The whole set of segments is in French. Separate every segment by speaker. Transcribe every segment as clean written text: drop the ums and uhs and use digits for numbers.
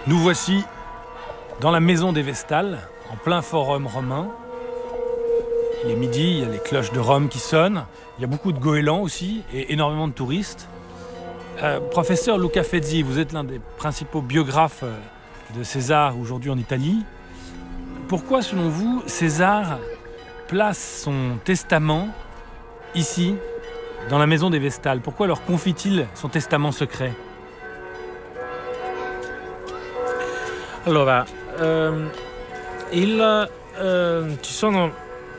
Speaker 1: Nous voici dans la maison des Vestales, en plein forum romain. Il est midi, il y a les cloches de Rome qui sonnent, il y a beaucoup de goélands aussi et énormément de touristes. Professeur Luca Fezzi, vous êtes l'un des principaux biographes de César aujourd'hui en Italie. Pourquoi, selon vous, César place son testament ici, dans la maison des Vestales? Pourquoi leur confie-t-il son testament secret?
Speaker 2: Allora, ci sono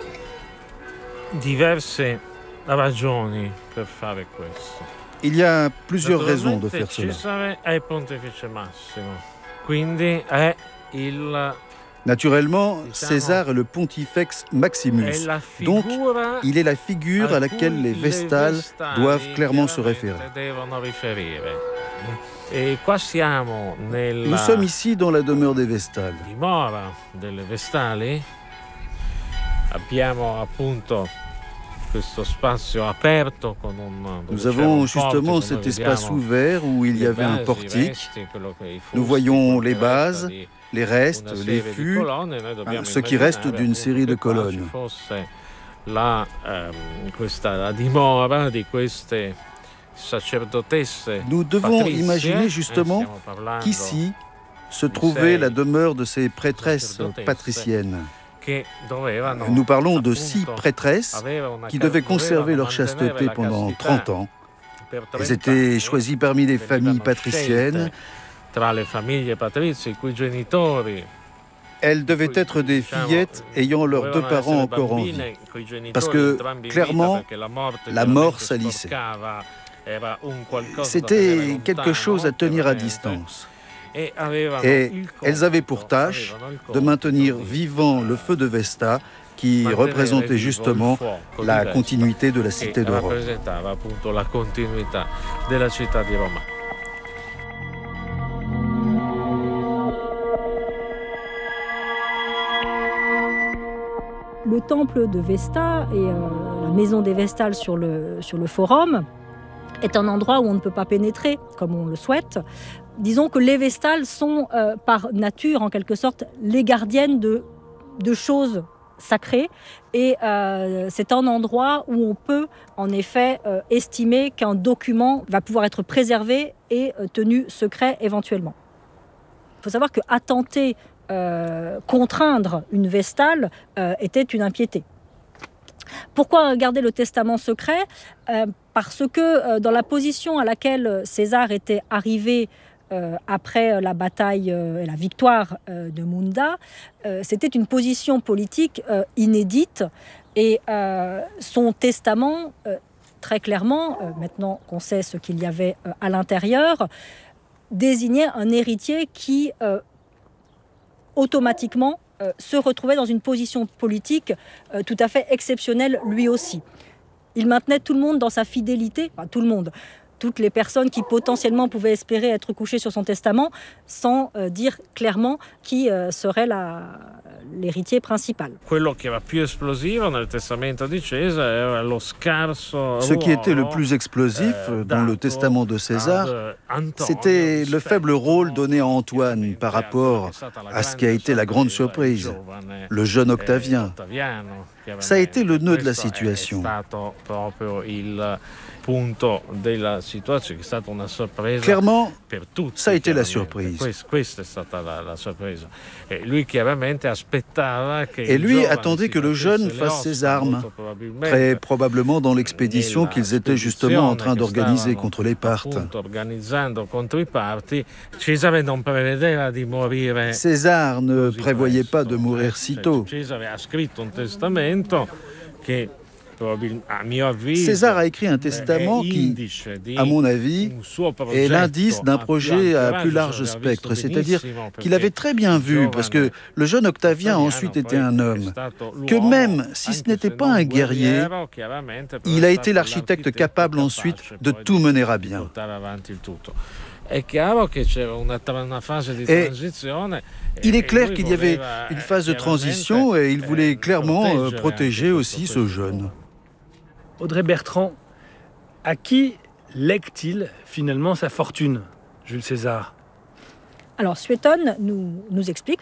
Speaker 2: diverse ragioni per fare questo.
Speaker 3: Il y a plusieurs raisons de faire cela.
Speaker 2: Cesare è il pontefice massimo, quindi è il...
Speaker 3: Naturellement, César est le pontifex Maximus, donc il est la figure à laquelle les Vestales doivent clairement se référer. Nous sommes ici dans la demeure des Vestales.
Speaker 2: Dimora delle Vestali. Abbiamo appunto questo spazio aperto con un...
Speaker 3: Nous avons justement cet espace ouvert où il y avait un portique. Nous voyons les bases, les restes, les fûts, ce qui reste d'une série de colonnes.
Speaker 2: La dimora di queste sacerdotesse.
Speaker 3: Nous devons imaginer justement qu'ici se trouvait la demeure de ces prêtresses patriciennes. Nous parlons de 6 prêtresses qui devaient conserver leur chasteté pendant 30 ans. Elles étaient choisies parmi les familles patriciennes. Elles devaient être des fillettes ayant leurs 2 parents encore en vie. Parce que, clairement, la mort salissait. C'était quelque chose à tenir à distance. Et elles avaient pour tâche de maintenir vivant le feu de Vesta qui représentait justement la continuité de la cité de Rome.
Speaker 4: Le temple de Vesta et la maison des Vestales sur le forum est un endroit où on ne peut pas pénétrer comme on le souhaite. Disons que les Vestales sont par nature, en quelque sorte, les gardiennes de choses sacrées. Et c'est un endroit où on peut, en effet, estimer qu'un document va pouvoir être préservé et tenu secret éventuellement. Il faut savoir qu'attenter, contraindre une Vestale était une impiété. Pourquoi garder le testament secret ? Parce que dans la position à laquelle César était arrivé après la bataille et la victoire de Munda, c'était une position politique inédite et son testament, très clairement, maintenant qu'on sait ce qu'il y avait à l'intérieur, désignait un héritier qui automatiquement se retrouvait dans une position politique tout à fait exceptionnelle lui aussi. Il maintenait tout le monde dans sa fidélité, enfin tout le monde, toutes les personnes qui potentiellement pouvaient espérer être couchées sur son testament, sans dire clairement qui serait l'héritier principal.
Speaker 3: Ce qui était le plus explosif dans le testament de César, c'était le faible rôle donné à Antoine par rapport à ce qui a été la grande surprise, le jeune Octavien. Ça a été le nœud de la situation. Clairement, ça a été la surprise. Et lui attendait que le jeune fasse ses armes, très probablement dans l'expédition qu'ils étaient justement en train d'organiser contre les Parthes. César ne prévoyait pas de mourir si tôt. César a écrit un testament qui, à mon avis, est l'indice d'un projet à plus large spectre. C'est-à-dire qu'il avait très bien vu, parce que le jeune Octavien a ensuite été un homme, que même si ce n'était pas un guerrier, il a été l'architecte capable ensuite de tout mener à bien. Et il est clair qu'il y avait une phase de transition et il voulait clairement protéger aussi ce jeune.
Speaker 1: Audrey Bertrand, à qui lègue-t-il finalement sa fortune, Jules César ?
Speaker 4: Alors Suétone nous explique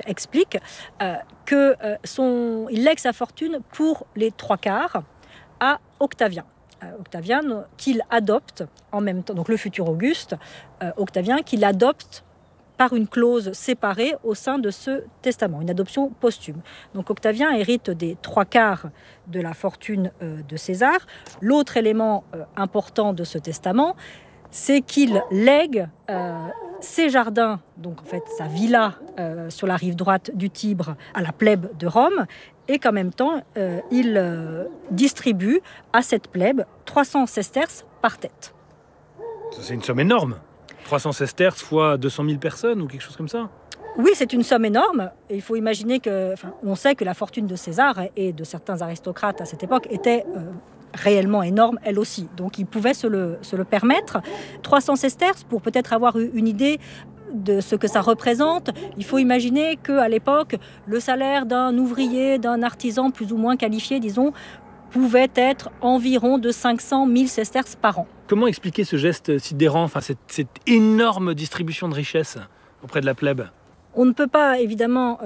Speaker 4: qu'il lègue sa fortune pour les 3/4 à Octavien. Octavien qu'il adopte en même temps, donc le futur Auguste, Octavien qu'il adopte par une clause séparée au sein de ce testament, une adoption posthume. Donc Octavien hérite des 3/4 de la fortune de César. L'autre élément important de ce testament, c'est qu'il lègue ses jardins, donc en fait sa villa sur la rive droite du Tibre à la plèbe de Rome, et qu'en même temps, il distribue à cette plèbe 300 sesterces par tête.
Speaker 1: C'est une somme énorme. 300 sesterces fois 200 000 personnes ou quelque chose comme ça?
Speaker 4: Oui, c'est une somme énorme. Et il faut imaginer on sait que la fortune de César et de certains aristocrates à cette époque était réellement énorme, elle aussi. Donc ils pouvaient se le permettre. 300 sesterces, pour peut-être avoir une idée de ce que ça représente, il faut imaginer qu'à l'époque, le salaire d'un ouvrier, d'un artisan plus ou moins qualifié, disons, pouvait être environ de 500 000 sesterces par an.
Speaker 1: Comment expliquer ce geste sidérant, cette énorme distribution de richesses auprès de la plèbe?
Speaker 4: On ne peut pas évidemment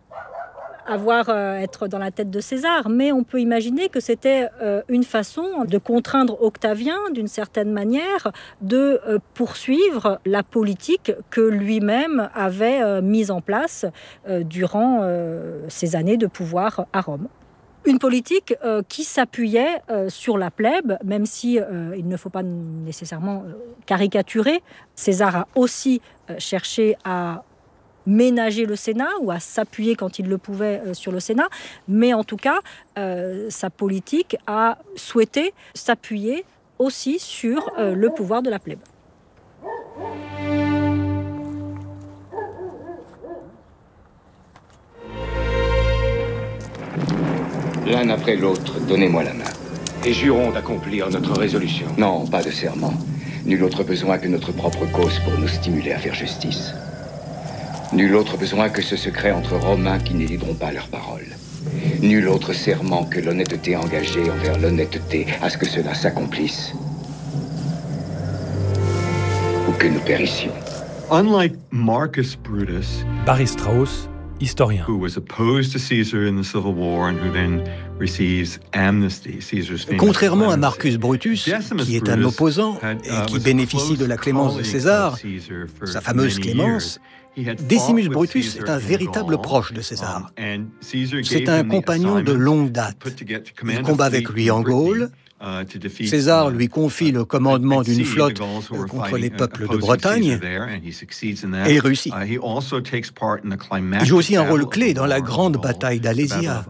Speaker 4: être dans la tête de César, mais on peut imaginer que c'était une façon de contraindre Octavien, d'une certaine manière, de poursuivre la politique que lui-même avait mise en place durant ses années de pouvoir à Rome. Une politique qui s'appuyait sur la plèbe, même si il ne faut pas nécessairement caricaturer. César a aussi cherché à ménager le Sénat ou à s'appuyer quand il le pouvait sur le Sénat, mais en tout cas, sa politique a souhaité s'appuyer aussi sur le pouvoir de la plèbe.
Speaker 5: L'un après l'autre, donnez-moi la main.
Speaker 6: Et jurons d'accomplir notre résolution.
Speaker 5: Non, pas de serment. Nul autre besoin que notre propre cause pour nous stimuler à faire justice. Nul autre besoin que ce secret entre Romains qui n'éluderont pas leurs paroles. Nul autre serment que l'honnêteté engagée envers l'honnêteté à ce que cela s'accomplisse. Ou que nous périssions.
Speaker 7: Unlike Marcus Brutus,
Speaker 1: Barry Strauss, historien.
Speaker 7: Who was opposed to Caesar in the Civil War and who then receives amnesty.
Speaker 8: Contrairement à Marcus Brutus, qui est un opposant et qui bénéficie de la clémence de César, sa fameuse clémence, Decimus Brutus est un véritable proche de César. C'est un compagnon de longue date. Il combat avec lui en Gaule. César lui confie le commandement d'une flotte contre les peuples de Bretagne et il réussit. Il joue aussi un rôle clé dans la grande bataille d'Alésia.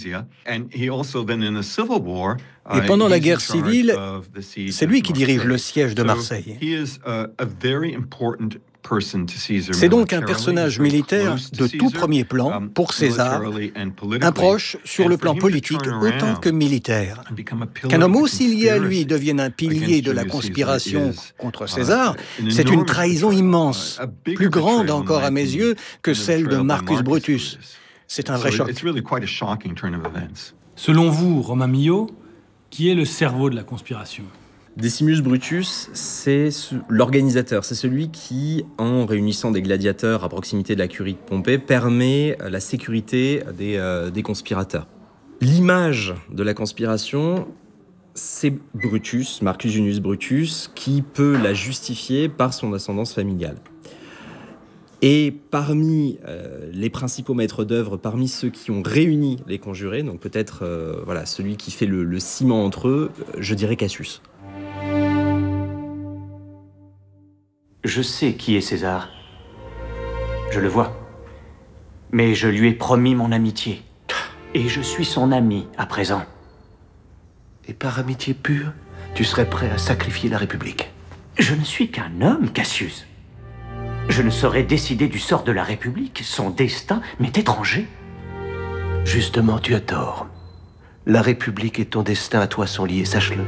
Speaker 8: Et pendant la guerre civile, c'est lui qui dirige le siège de Marseille. C'est donc un personnage militaire de tout premier plan pour César, un proche sur le plan politique autant que militaire. Qu'un homme aussi lié à lui devienne un pilier de la conspiration contre César, c'est une trahison immense, plus grande encore à mes yeux que celle de Marcus Brutus. C'est un vrai choc.
Speaker 1: Selon vous, Romain Millot, qui est le cerveau de la conspiration ?
Speaker 9: Decimus Brutus, c'est l'organisateur, c'est celui qui, en réunissant des gladiateurs à proximité de la curie de Pompée, permet la sécurité des conspirateurs. L'image de la conspiration, c'est Brutus, Marcus Junius Brutus, qui peut la justifier par son ascendance familiale. Et parmi les principaux maîtres d'œuvre, parmi ceux qui ont réuni les conjurés, donc peut-être celui qui fait le ciment entre eux, je dirais Cassius.
Speaker 10: Je sais qui est César. Je le vois. Mais je lui ai promis mon amitié. Et je suis son ami à présent.
Speaker 6: Et par amitié pure, tu serais prêt à sacrifier la République?
Speaker 10: Je ne suis qu'un homme, Cassius. Je ne saurais décider du sort de la République. Son destin m'est étranger.
Speaker 6: Justement, tu as tort. La République et ton destin à toi sont liés, sache-le.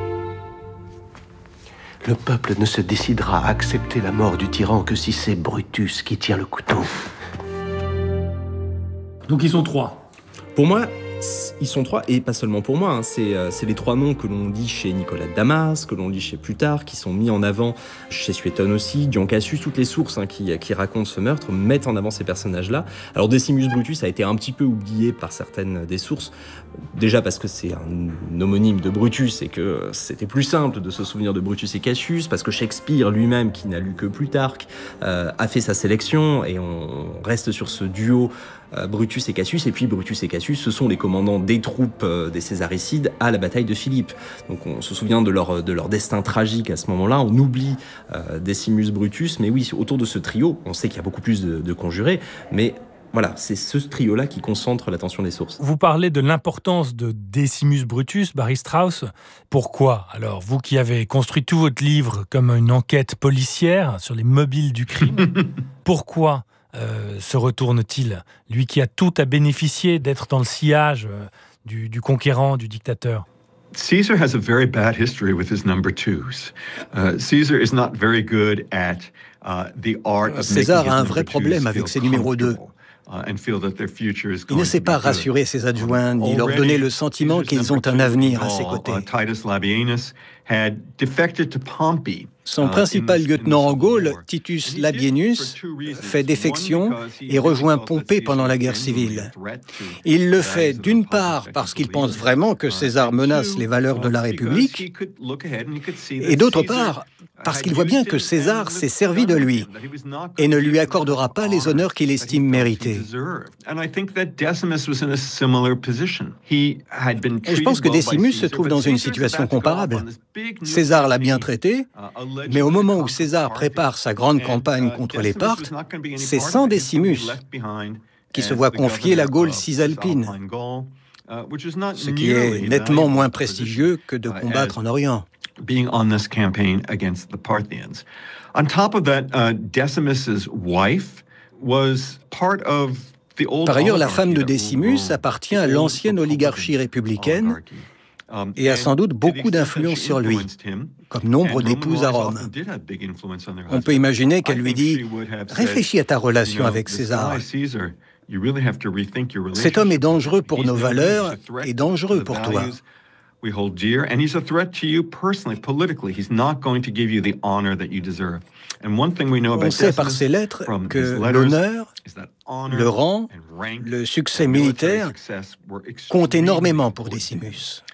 Speaker 6: Le peuple ne se décidera à accepter la mort du tyran que si c'est Brutus qui tient le couteau.
Speaker 1: Donc ils sont trois.
Speaker 9: Pour moi, Ils sont trois, et pas seulement pour moi, hein. C'est les trois noms que l'on lit chez Nicolas de Damas, que l'on lit chez Plutarque, qui sont mis en avant chez Suétone aussi, Dion Cassius, toutes les sources qui racontent ce meurtre mettent en avant ces personnages-là. Alors Decimus Brutus a été un petit peu oublié par certaines des sources, déjà parce que c'est un homonyme de Brutus et que c'était plus simple de se souvenir de Brutus et Cassius, parce que Shakespeare lui-même, qui n'a lu que Plutarque, a fait sa sélection, et on reste sur ce duo Brutus et Cassius, et puis Brutus et Cassius, ce sont les commandants des troupes des Césaricides à la bataille de Philippe. Donc on se souvient de leur destin tragique à ce moment-là, on oublie Decimus Brutus, mais oui, autour de ce trio, on sait qu'il y a beaucoup plus de conjurés, mais voilà, c'est ce trio-là qui concentre l'attention des sources.
Speaker 1: Vous parlez de l'importance de Decimus Brutus, Barry Strauss. Pourquoi? Alors, vous qui avez construit tout votre livre comme une enquête policière sur les mobiles du crime, pourquoi se retourne-t-il? Lui qui a tout à bénéficier d'être dans le sillage du conquérant, du dictateur.
Speaker 7: Caesar has a very bad history with his number twos. Caesar is not very good at the art of
Speaker 8: César a un vrai problème avec ses numéros 2. Il ne sait pas rassurer ses adjoints, ni leur donner le sentiment qu'ils ont un avenir à ses côtés. Son principal lieutenant en Gaule, Titus Labienus, fait défection et rejoint Pompée pendant la guerre civile. Il le fait d'une part parce qu'il pense vraiment que César menace les valeurs de la République, et d'autre part parce qu'il voit bien que César s'est servi de lui et ne lui accordera pas les honneurs qu'il estime mérités. Et je pense que Decimus se trouve dans une situation comparable. César l'a bien traité, mais au moment où César prépare sa grande campagne contre les Parthes, c'est sans Decimus qui se voit confier la Gaule cisalpine, ce qui est nettement moins prestigieux que de combattre en Orient.
Speaker 7: Being on this campaign against the Parthians. On top of that, Decimus's wife was part of the old.
Speaker 8: Par ailleurs, la femme de Decimus appartient à l'ancienne oligarchie républicaine et a sans doute beaucoup d'influence sur lui, comme nombre d'épouses à Rome. On peut imaginer qu'elle lui dit « Réfléchis à ta relation avec César. Cet homme est dangereux pour nos valeurs et dangereux pour toi. »
Speaker 7: We hold dear, and he's a threat to you personally, politically. He's not going to give you the honor that you deserve. And one thing we know about
Speaker 8: On sait par ses lettres que l'honneur, le rang, le succès militaire comptent énormément pour Decimus.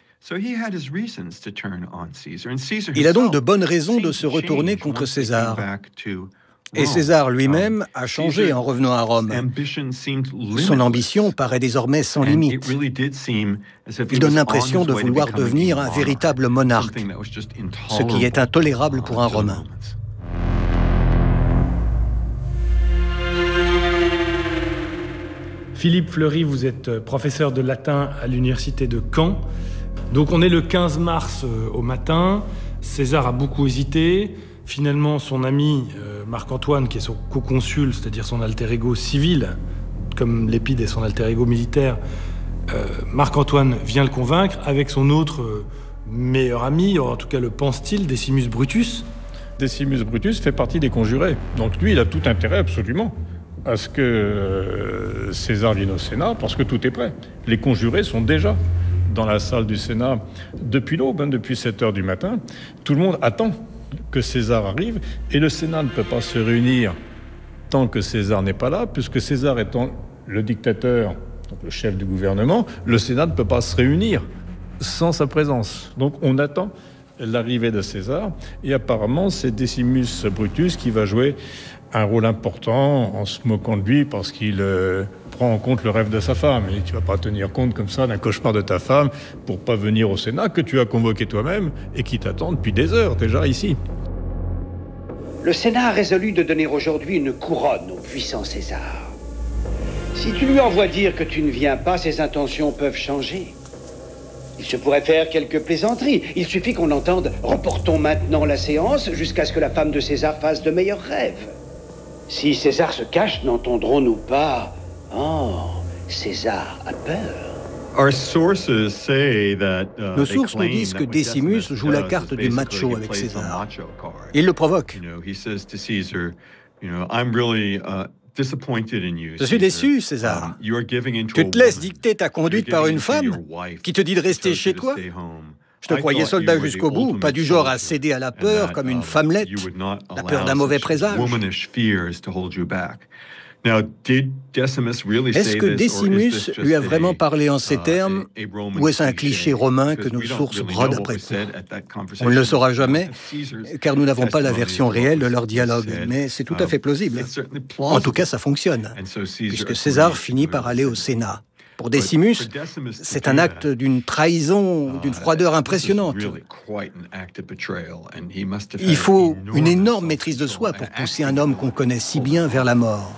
Speaker 8: Il a donc de bonnes raisons de se retourner contre César. Et César lui-même a changé en revenant à Rome. Son ambition paraît désormais sans limite. Il donne l'impression de vouloir devenir un véritable monarque, ce qui est intolérable pour un Romain.
Speaker 1: Philippe Fleury, vous êtes professeur de latin à l'université de Caen. Donc on est le 15 mars au matin. César a beaucoup hésité. Finalement, son ami Marc-Antoine, qui est son co-consul, c'est-à-dire son alter ego civil, comme Lépide est son alter ego militaire, Marc-Antoine vient le convaincre avec son autre meilleur ami, en tout cas le pense-t-il, Decimus Brutus.
Speaker 11: Decimus Brutus fait partie des conjurés. Donc lui, il a tout intérêt absolument à ce que César vienne au Sénat, parce que tout est prêt. Les conjurés sont déjà dans la salle du Sénat depuis l'aube, depuis 7h du matin. Tout le monde attend que César arrive, et le Sénat ne peut pas se réunir tant que César n'est pas là, puisque César étant le dictateur, donc le chef du gouvernement, le Sénat ne peut pas se réunir sans sa présence. Donc on attend l'arrivée de César, et apparemment c'est Decimus Brutus qui va jouer un rôle important en se moquant de lui parce qu'il prend en compte le rêve de sa femme. Et tu vas pas tenir compte comme ça d'un cauchemar de ta femme pour pas venir au Sénat que tu as convoqué toi-même et qui t'attend depuis des heures déjà ici.
Speaker 12: Le Sénat a résolu de donner aujourd'hui une couronne au puissant César. Si tu lui envoies dire que tu ne viens pas, ses intentions peuvent changer. Il se pourrait faire quelques plaisanteries. Il suffit qu'on entende « Reportons maintenant la séance jusqu'à ce que la femme de César fasse de meilleurs rêves ». Si César se cache, n'entendrons-nous pas « Oh, César a peur ».
Speaker 8: Nos sources nous disent que Decimus joue la carte du macho avec César. Il le provoque. Je suis déçu, César. Tu te laisses dicter ta conduite par une femme qui te dit de rester chez toi. Je te croyais soldat jusqu'au bout, pas du genre à céder à la peur comme une femmelette, la peur d'un mauvais présage. Est-ce que Décimus lui a vraiment parlé en ces termes, ou est-ce un cliché romain que nos sources brodent après coup? On ne le saura jamais, car nous n'avons pas la version réelle de leur dialogue, mais c'est tout à fait plausible. En tout cas, ça fonctionne, puisque César finit par aller au Sénat. Pour Décimus, c'est un acte d'une trahison, d'une froideur impressionnante. Il faut une énorme maîtrise de soi pour pousser un homme qu'on connaît si bien vers la mort.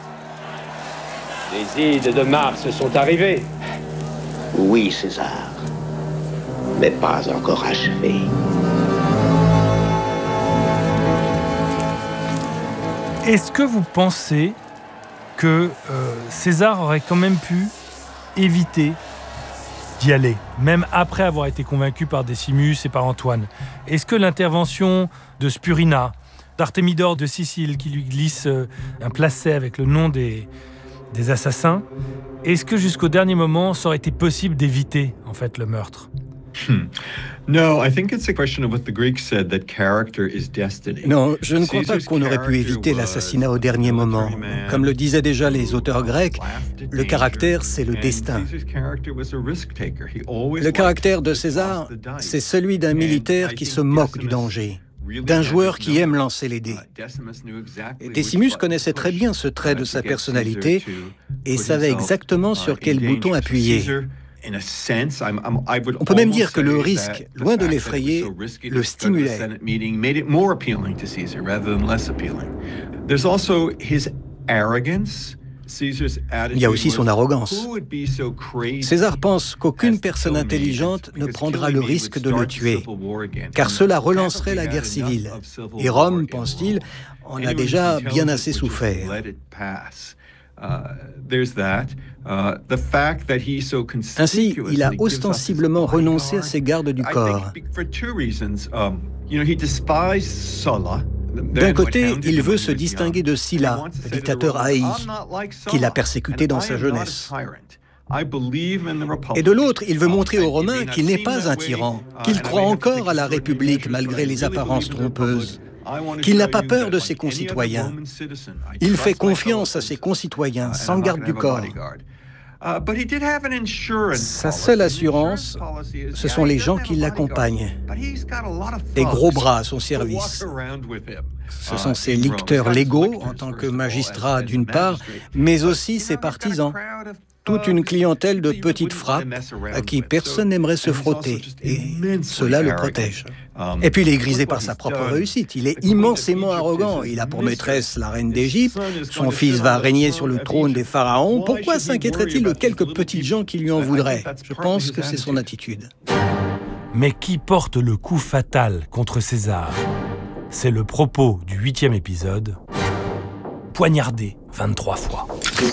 Speaker 12: Les Ides de Mars sont arrivés.
Speaker 5: Oui, César, mais pas encore achevés.
Speaker 1: Est-ce que vous pensez que César aurait quand même pu éviter d'y aller, même après avoir été convaincu par Décimus et par Antoine? Est-ce que l'intervention de Spurina, d'Artémidore de Sicile, qui lui glisse un placet avec le nom des assassins, est-ce que jusqu'au dernier moment, ça aurait été possible d'éviter en fait le meurtre?
Speaker 7: Non, je
Speaker 8: ne crois pas qu'on aurait pu éviter l'assassinat au dernier moment. Comme le disaient déjà les auteurs grecs, le caractère, c'est le destin. Le caractère de César, c'est celui d'un militaire qui se moque du danger, d'un joueur qui aime lancer les dés. Et Décimus connaissait très bien ce trait de sa personnalité et savait exactement sur quel bouton appuyer. On peut même dire que le risque, loin de l'effrayer, le stimulait. Il y a aussi son arrogance. César pense qu'aucune personne intelligente ne prendra le risque de le tuer, car cela relancerait la guerre civile. Et Rome, pense-t-il, en a déjà bien assez souffert. Ainsi, il a ostensiblement renoncé à ses gardes du corps. D'un côté, il veut se distinguer de Sylla, le dictateur haï, qu'il a persécuté dans sa jeunesse. Et de l'autre, il veut montrer aux Romains qu'il n'est pas un tyran, qu'il croit encore à la République malgré les apparences trompeuses, qu'il n'a pas peur de ses concitoyens. Il fait confiance à ses concitoyens, sans garde du corps. Sa seule assurance, ce sont les gens qui l'accompagnent. Des gros bras à son service. Ce sont ses licteurs légaux, en tant que magistrat d'une part, mais aussi ses partisans. Toute une clientèle de petites frappes à qui personne n'aimerait se frotter. Et cela le protège. Et puis il est grisé par sa propre réussite. Il est immensément arrogant. Il a pour maîtresse la reine d'Égypte. Son fils va régner sur le trône des pharaons. Pourquoi s'inquiéterait-il de quelques petites gens qui lui en voudraient? Je pense que c'est son attitude.
Speaker 1: Mais qui porte le coup fatal contre César? C'est le propos du 8e épisode. Poignardé 23 fois.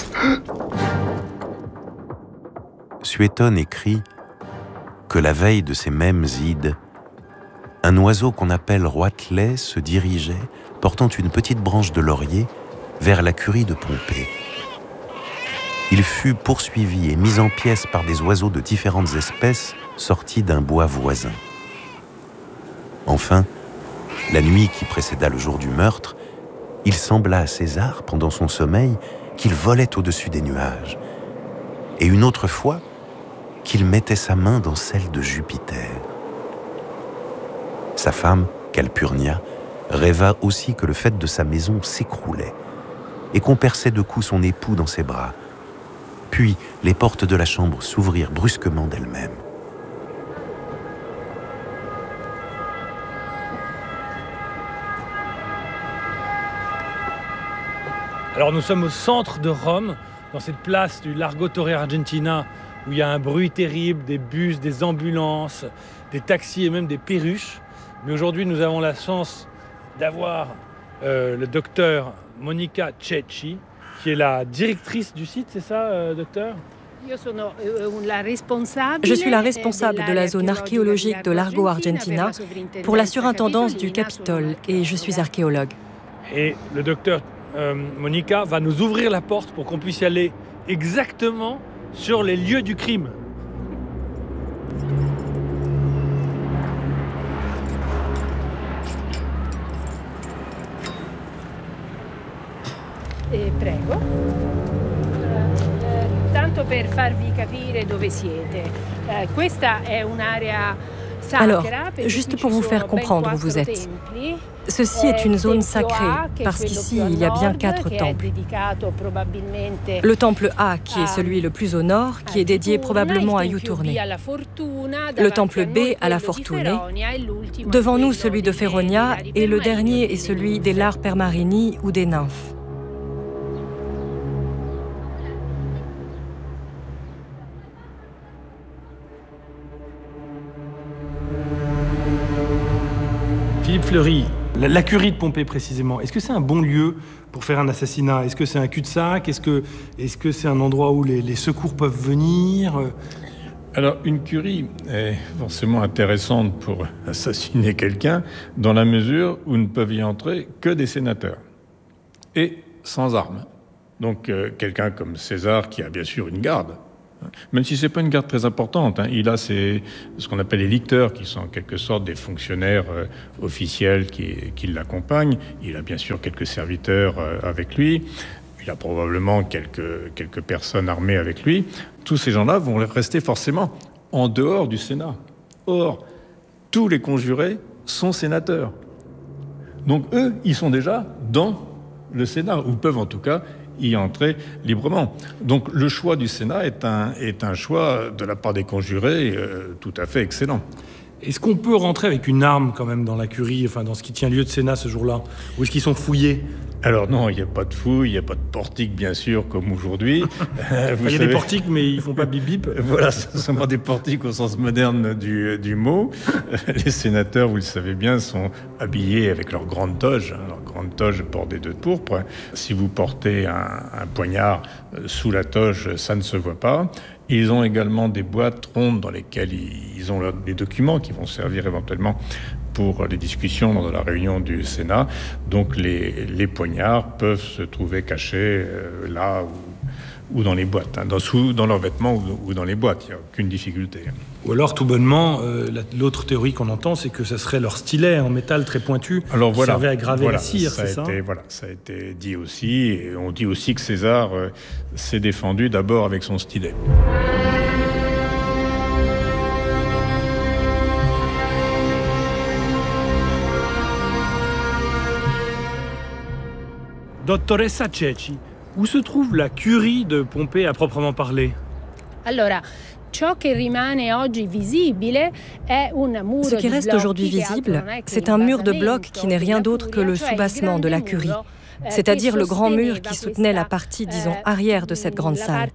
Speaker 13: Suétone écrit que la veille de ces mêmes Ides, un oiseau qu'on appelle roitelet se dirigeait, portant une petite branche de laurier, vers la curie de Pompée. Il fut poursuivi et mis en pièces par des oiseaux de différentes espèces sortis d'un bois voisin. Enfin, la nuit qui précéda le jour du meurtre, il sembla à César, pendant son sommeil, qu'il volait au-dessus des nuages. Et une autre fois, qu'il mettait sa main dans celle de Jupiter. Sa femme, Calpurnia, rêva aussi que le faîte de sa maison s'écroulait et qu'on perçait de coups son époux dans ses bras. Puis les portes de la chambre s'ouvrirent brusquement d'elles-mêmes.
Speaker 1: Alors nous sommes au centre de Rome, dans cette place du Largo Torre Argentina, où il y a un bruit terrible, des bus, des ambulances, des taxis et même des perruches. Mais aujourd'hui, nous avons la chance d'avoir le docteur Monica Cecchi, qui est la directrice du site, c'est ça, docteur ?
Speaker 14: Je suis la responsable de la zone archéologique de Largo Argentina pour la surintendance du Capitole et je suis archéologue.
Speaker 1: Et le docteur Monica va nous ouvrir la porte pour qu'on puisse y aller exactement sur les lieux du crime.
Speaker 15: Prego. Tanto per farvi capire dove siete. Questa è un'area sacra.
Speaker 14: Alors, juste pour vous faire comprendre où vous êtes. Ceci est une zone sacrée, parce qu'ici, il y a bien 4 temples. Le temple A, qui est celui le plus au nord, qui est dédié probablement à Iuturne. Le temple B à la Fortune. Devant nous, celui de Feronia, et le dernier est celui des Larper Marini ou des nymphes.
Speaker 1: Philippe Fleury, la curie de Pompée précisément, est-ce que c'est un bon lieu pour faire un assassinat? Est-ce que c'est un cul-de-sac? Est-ce que c'est un endroit où les secours peuvent venir?
Speaker 11: Alors, une curie est forcément intéressante pour assassiner quelqu'un dans la mesure où ne peuvent y entrer que des sénateurs et sans armes. Donc, quelqu'un comme César qui a bien sûr une garde, même si c'est pas une garde très importante, il a ce qu'on appelle les licteurs, qui sont en quelque sorte des fonctionnaires officiels qui l'accompagnent. Il a bien sûr quelques serviteurs avec lui. Il a probablement quelques personnes armées avec lui. Tous ces gens-là vont rester forcément en dehors du Sénat. Or, tous les conjurés sont sénateurs. Donc eux, ils sont déjà dans le Sénat, ou peuvent en tout cas y entrer librement. Donc le choix du Sénat est un choix de la part des conjurés tout à fait excellent.
Speaker 1: Est-ce qu'on peut rentrer avec une arme quand même dans la curie, enfin dans ce qui tient lieu de Sénat ce jour-là? Ou est-ce qu'ils sont fouillés?
Speaker 11: Alors non, il n'y a pas de fouille, il n'y a pas de portique bien sûr comme aujourd'hui.
Speaker 1: Il y a des portiques mais ils font pas bip-bip.
Speaker 11: Voilà, ce sont pas des portiques au sens moderne du mot. Les sénateurs, vous le savez bien, sont habillés avec leur grande toge bordée de pourpre. Si vous portez un poignard sous la toge, ça ne se voit pas. Ils ont également des boîtes rondes dans lesquelles ils ont des documents qui vont servir éventuellement pour les discussions dans la réunion du Sénat. Donc les poignards peuvent se trouver cachés là ou dans les boîtes, dans leurs vêtements ou dans les boîtes, il n'y a aucune difficulté.
Speaker 1: Ou alors, tout bonnement, l'autre théorie qu'on entend, c'est que ça serait leur stylet en métal très pointu qui servait à graver la cire, c'est ça?
Speaker 11: Ça a été dit aussi, et on dit aussi que César s'est défendu d'abord avec son stylet.
Speaker 1: Dottoressa Ceci, où se trouve la curie de Pompée à proprement parler?
Speaker 15: Allora, ciò che rimane oggi visibile è un muro.
Speaker 14: Ce qui reste aujourd'hui visible, c'est un mur de blocs qui n'est rien d'autre que le soubassement de la curie, c'est-à-dire le grand mur qui soutenait la partie, disons, arrière de cette grande salle.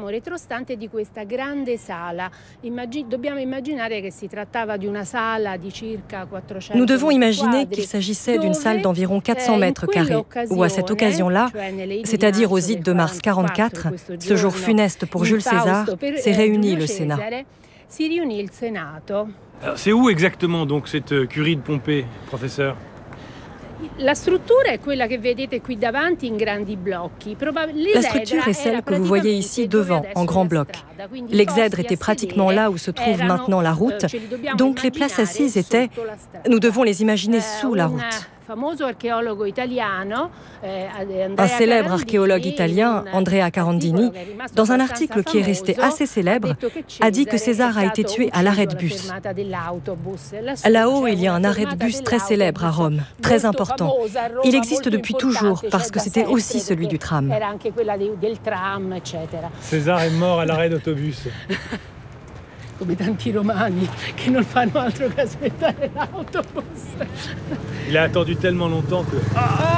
Speaker 14: Nous devons imaginer qu'il s'agissait d'une salle d'environ 400 mètres carrés, où à cette occasion-là, c'est-à-dire aux ides de mars 44, ce jour funeste pour Jules César, s'est réuni le Sénat.
Speaker 1: Alors, c'est où exactement donc cette curie de Pompée, professeur?
Speaker 15: La structure est
Speaker 14: celle que vous voyez ici devant, en grand bloc. L'exèdre était pratiquement là où se trouve maintenant la route, donc les places assises étaient, nous devons les imaginer sous la route. Un célèbre archéologue italien, Andrea Carandini, dans un article qui est resté assez célèbre, a dit que César a été tué à l'arrêt de bus. Là-haut, il y a un arrêt de bus très célèbre à Rome, très important. Il existe depuis toujours parce que c'était aussi celui du tram.
Speaker 1: César est mort à l'arrêt d'autobus.
Speaker 15: Come tanti romani che non fanno altro che aspettare l'autobus.
Speaker 1: Il a attendu tellement longtemps que...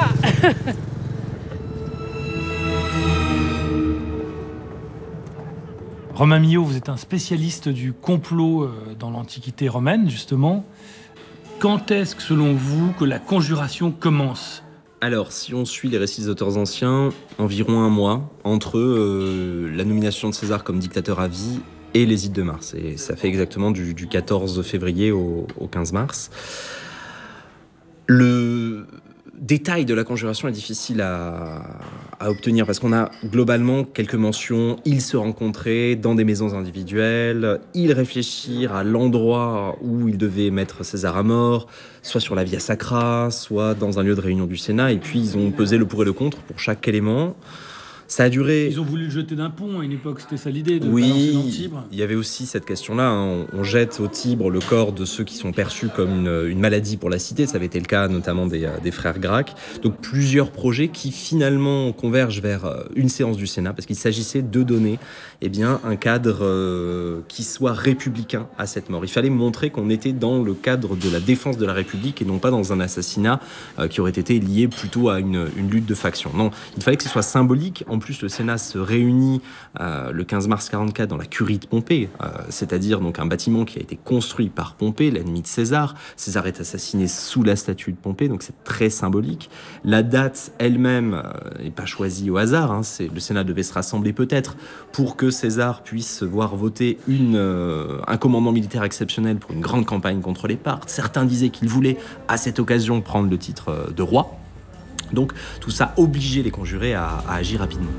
Speaker 1: Romain Millot, vous êtes un spécialiste du complot dans l'Antiquité romaine, justement. Quand est-ce que, selon vous, que la conjuration commence?
Speaker 9: Alors, si on suit les récits des auteurs anciens, environ un mois entre la nomination de César comme dictateur à vie et les ides de mars. Et ça fait exactement du 14 février au 15 mars. détail de la conjuration est difficile à obtenir parce qu'on a globalement quelques mentions. Ils se rencontraient dans des maisons individuelles, ils réfléchirent à l'endroit où ils devaient mettre César à mort, soit sur la Via Sacra, soit dans un lieu de réunion du Sénat, et puis ils ont pesé le pour et le contre pour chaque élément. Ça a duré...
Speaker 1: Ils ont voulu le jeter d'un pont à une époque, c'était ça l'idée, de balancer dans le Tibre.
Speaker 9: Il y avait aussi cette question-là, hein. On jette au Tibre le corps de ceux qui sont perçus comme une maladie pour la cité, ça avait été le cas notamment des frères Gracq. Donc plusieurs projets qui finalement convergent vers une séance du Sénat, parce qu'il s'agissait de donner un cadre qui soit républicain à cette mort. Il fallait montrer qu'on était dans le cadre de la défense de la République et non pas dans un assassinat qui aurait été lié plutôt à une lutte de faction. Non, il fallait que ce soit symbolique. En plus, le Sénat se réunit le 15 mars 44 dans la curie de Pompée, c'est-à-dire donc un bâtiment qui a été construit par Pompée, l'ennemi de César. César est assassiné sous la statue de Pompée, donc c'est très symbolique. La date elle-même n'est pas choisie au hasard, hein. Le Sénat devait se rassembler peut-être pour que César puisse voir voter un commandant militaire exceptionnel pour une grande campagne contre les Parthes. Certains disaient qu'il voulait à cette occasion prendre le titre de roi. Donc tout ça obligeait les conjurés à agir rapidement.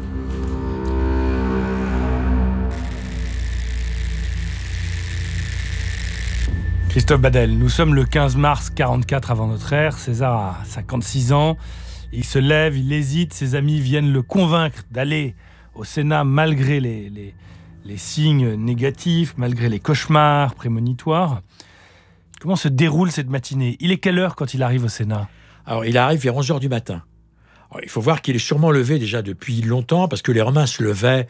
Speaker 1: Christophe Badel, nous sommes le 15 mars 44 avant notre ère. César a 56 ans. Il se lève, il hésite. Ses amis viennent le convaincre d'aller au Sénat malgré les signes négatifs, malgré les cauchemars prémonitoires. Comment se déroule cette matinée ? Il est quelle heure quand il arrive au Sénat ?
Speaker 16: Alors, il arrive vers 11h du matin. Alors, il faut voir qu'il est sûrement levé déjà depuis longtemps, parce que les Romains se levaient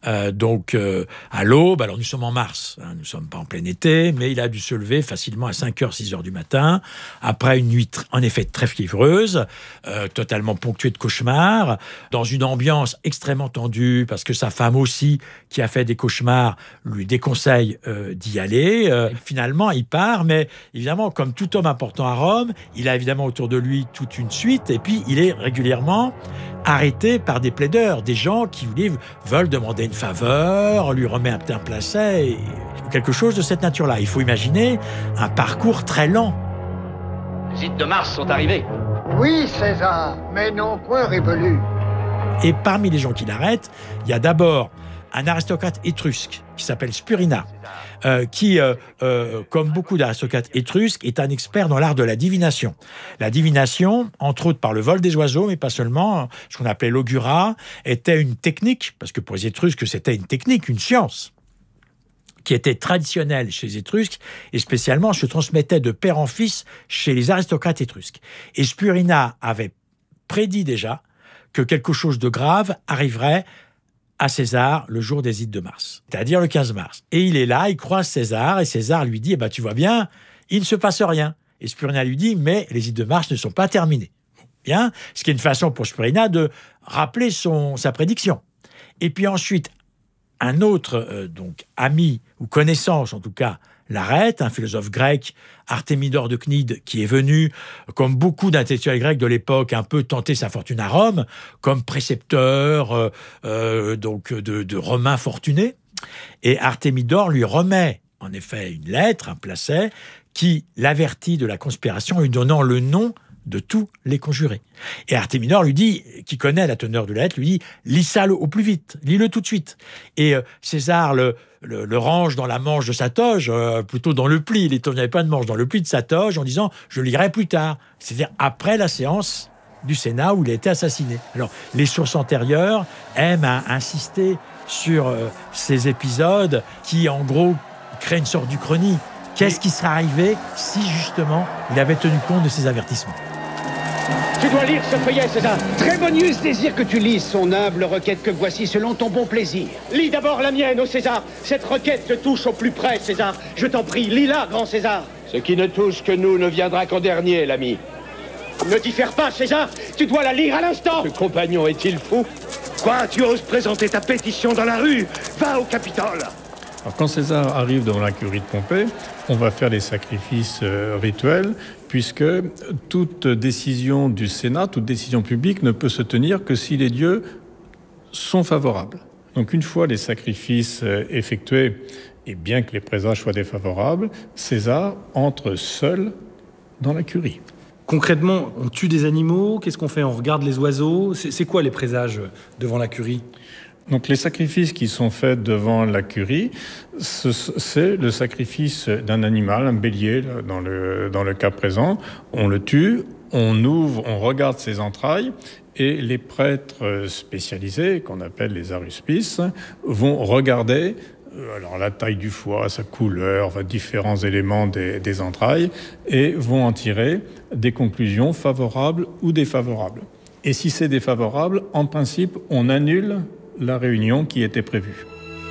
Speaker 16: à l'aube. Alors, nous sommes en mars, hein, nous ne sommes pas en plein été, mais il a dû se lever facilement à 5h, 6h du matin, après une nuit, en effet, très fiévreuse, totalement ponctuée de cauchemars, dans une ambiance extrêmement tendue, parce que sa femme aussi, qui a fait des cauchemars, lui déconseille d'y aller. Finalement, il part, mais évidemment, comme tout homme important à Rome, il a évidemment autour de lui toute une suite, et puis il est régulièrement arrêté par des plaideurs, des gens qui veulent demander une faveur, lui remettre un placet, quelque chose de cette nature-là. Il faut imaginer un parcours très lent.
Speaker 17: Les Ides de Mars sont arrivés.
Speaker 18: Oui, César, mais non point révolu.
Speaker 16: Et parmi les gens qui l'arrêtent, il y a d'abord un aristocrate étrusque qui s'appelle Spurina, qui, comme beaucoup d'aristocrates étrusques, est un expert dans l'art de la divination. La divination, entre autres par le vol des oiseaux, mais pas seulement, ce qu'on appelait l'augurat, était une technique, parce que pour les Étrusques, c'était une technique, une science, qui était traditionnelle chez les Étrusques, et spécialement se transmettait de père en fils chez les aristocrates étrusques. Et Spurina avait prédit déjà que quelque chose de grave arriverait à César le jour des Ides de Mars, c'est-à-dire le 15 mars. Et il est là, il croise César, et César lui dit « tu vois bien, il ne se passe rien ». Et Spurina lui dit « mais les Ides de Mars ne sont pas terminées ». Bien, ce qui est une façon pour Spurina de rappeler sa prédiction. Et puis ensuite, un autre ami, ou connaissance en tout cas, l'arrête, un philosophe grec, Artémidore de Cnide, qui est venu, comme beaucoup d'intellectuels grecs de l'époque, un peu tenter sa fortune à Rome, comme précepteur de Romains fortunés. Et Artémidore lui remet, en effet, une lettre, un placet, qui l'avertit de la conspiration, lui donnant le nom de tous les conjurés. Et Artémidore lui dit, qui connaît la teneur de la lettre, lui dit « lis ça au plus vite, lis-le tout de suite ». Et César le range dans la manche de sa toge, plutôt dans le pli, il n'y avait pas de manche, dans le pli de sa toge, en disant « je lirai plus tard », c'est-à-dire après la séance du Sénat où il a été assassiné. Alors, les sources antérieures aiment insister sur ces épisodes qui, en gros, créent une sorte d'uchronie. Qu'est-ce qui serait arrivé si, justement, il avait tenu compte de ces avertissements ?
Speaker 12: Tu dois lire ce feuillet, César. Trémonius désire que tu lises son humble requête que voici selon ton bon plaisir.
Speaker 17: Lis d'abord la mienne, ô César. Cette requête te touche au plus près, César. Je t'en prie, lis-la, grand César.
Speaker 12: Ce qui ne touche que nous ne viendra qu'en dernier, l'ami.
Speaker 17: Ne diffère pas, César. Tu dois la lire à l'instant.
Speaker 12: Ce compagnon est-il fou?
Speaker 17: Quoi, tu oses présenter ta pétition dans la rue? Va au Capitole.
Speaker 11: Alors, quand César arrive devant la curie de Pompée, on va faire les sacrifices rituels, puisque toute décision du Sénat, toute décision publique ne peut se tenir que si les dieux sont favorables. Donc une fois les sacrifices effectués, et bien que les présages soient défavorables, César entre seul dans la curie.
Speaker 1: Concrètement, on tue des animaux, qu'est-ce qu'on fait? On regarde les oiseaux? C'est quoi les présages devant la curie?
Speaker 11: Donc les sacrifices qui sont faits devant la curie, c'est le sacrifice d'un animal, un bélier dans le cas présent. On le tue, on ouvre, on regarde ses entrailles et les prêtres spécialisés, qu'on appelle les aruspices, vont regarder alors la taille du foie, sa couleur, différents éléments des entrailles et vont en tirer des conclusions favorables ou défavorables. Et si c'est défavorable, en principe, on annule la réunion qui était prévue.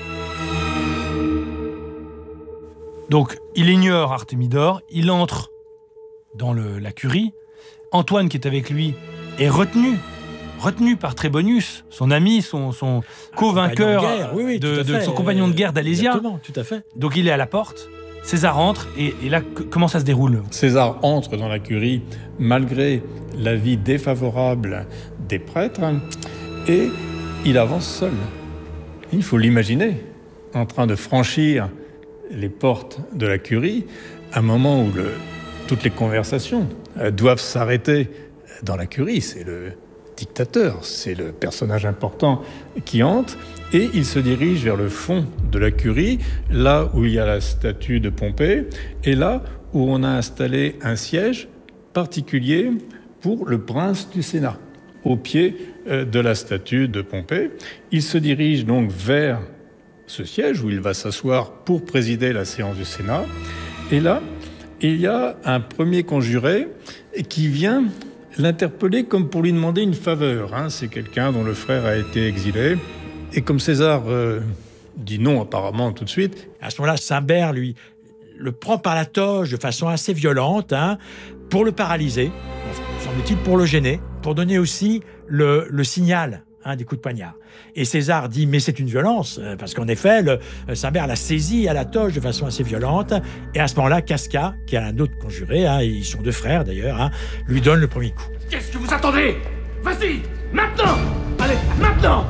Speaker 1: Donc, il ignore Artémidore, il entre dans la curie. Antoine, qui est avec lui, est retenu par Trébonius, son ami, son co-vainqueur, son compagnon de guerre d'Alésia.
Speaker 16: Exactement, tout à fait.
Speaker 1: Donc, il est à la porte. César entre, et là, comment ça se déroule?
Speaker 11: César entre dans la curie malgré l'avis défavorable des prêtres, et il avance seul. Il faut l'imaginer, en train de franchir les portes de la curie, à un moment où toutes les conversations doivent s'arrêter dans la curie. C'est le dictateur, c'est le personnage important qui entre, et il se dirige vers le fond de la curie, là où il y a la statue de Pompée, et là où on a installé un siège particulier pour le prince du Sénat, au pied de la statue de Pompée. Il se dirige donc vers ce siège où il va s'asseoir pour présider la séance du Sénat. Et là, il y a un premier conjuré qui vient l'interpeller comme pour lui demander une faveur. C'est quelqu'un dont le frère a été exilé. Et comme César dit non apparemment tout de suite.
Speaker 16: À ce moment-là, Cimber, lui, le prend par la toge de façon assez violente pour le paralyser, semble-t-il pour le gêner, pour donner aussi le signal des coups de poignard. Et César dit, mais c'est une violence, parce qu'en effet, Cimber l'a saisi à la toge de façon assez violente, et à ce moment-là, Casca, qui a un autre conjuré, ils sont deux frères d'ailleurs, lui donne le premier coup.
Speaker 17: Qu'est-ce que vous attendez? Vas-y, maintenant! Allez, maintenant!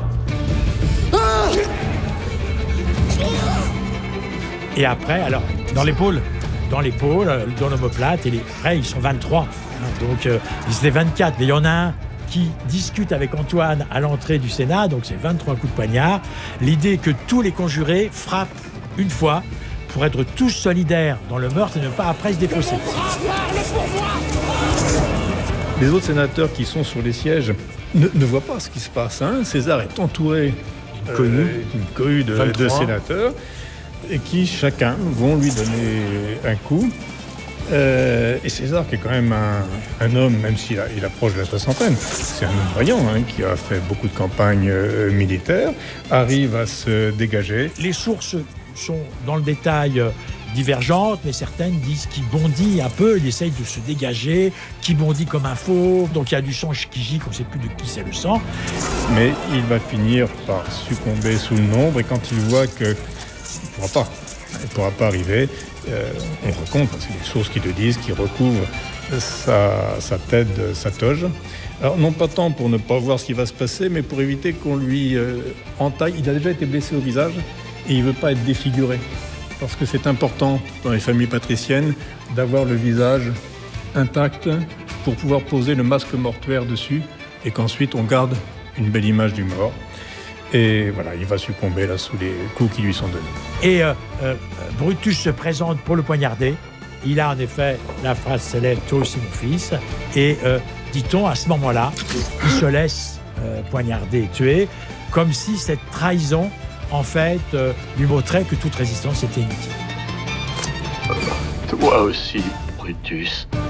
Speaker 16: Et après, alors, dans l'épaule, dans l'omoplate, et après, ils sont 23. Donc, ils étaient 24, mais il y en a un qui discute avec Antoine à l'entrée du Sénat, donc c'est 23 coups de poignard. L'idée que tous les conjurés frappent une fois pour être tous solidaires dans le meurtre et ne pas après se défausser.
Speaker 11: Les autres sénateurs qui sont sur les sièges ne voient pas ce qui se passe. César est entouré d'une cohue de sénateurs et qui chacun vont lui donner un coup. Et César, qui est quand même un homme, même s'il approche de la soixantaine, c'est un homme vaillant qui a fait beaucoup de campagnes militaires, arrive à se dégager.
Speaker 16: Les sources sont dans le détail divergentes, mais certaines disent qu'il bondit un peu, il essaye de se dégager, qu'il bondit comme un fauve, donc il y a du sang qui gicle, on ne sait plus de qui c'est le sang.
Speaker 11: Mais il va finir par succomber sous le nombre, et quand il voit qu'il ne pourra pas arriver, on raconte, c'est les sources qui le disent, qu'il recouvre sa tête, sa toge. Alors non pas tant pour ne pas voir ce qui va se passer, mais pour éviter qu'on lui entaille. Il a déjà été blessé au visage et il ne veut pas être défiguré. Parce que c'est important dans les familles patriciennes d'avoir le visage intact pour pouvoir poser le masque mortuaire dessus et qu'ensuite on garde une belle image du mort. Et voilà, il va succomber là sous les coups qui lui sont donnés.
Speaker 16: Et Brutus se présente pour le poignarder. Il a en effet la phrase célèbre « Toi aussi mon fils ». Et dit-on, à ce moment-là, il se laisse poignarder et tuer, comme si cette trahison, en fait, lui montrait que toute résistance était inutile.
Speaker 19: Toi aussi, Brutus.